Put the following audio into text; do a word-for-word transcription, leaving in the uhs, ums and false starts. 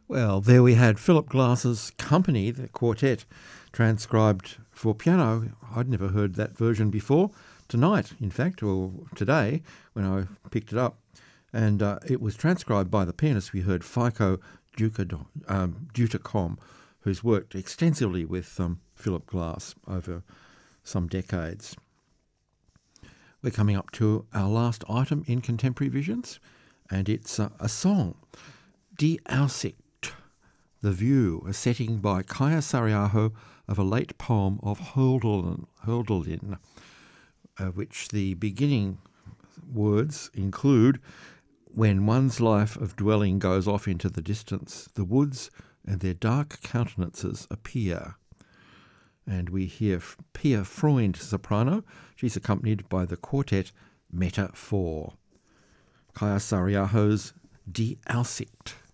Well, there we had Philip Glass's Company, the quartet, transcribed for piano. I'd never heard that version before. Tonight, in fact, or today, when I picked it up. And uh, it was transcribed by the pianist we heard, Fico Ducadom, um, Dutacom, who's worked extensively with um, Philip Glass over some decades. We're coming up to our last item in Contemporary Visions, and it's uh, a song, Die Aussicht, The View, a setting by Kaya Sariaho of a late poem of Hölderlin, Hölderlin uh, which the beginning words include, "When one's life of dwelling goes off into the distance, the woods and their dark countenances appear." And we hear Pia Freund, soprano. She's accompanied by the quartet Meta four. Kaya Sariaho's Die Aussicht.